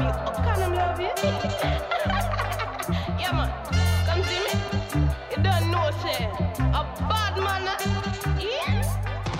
me. How can I love you? Yeah, man. Come see me. You don't know, say. A bad man.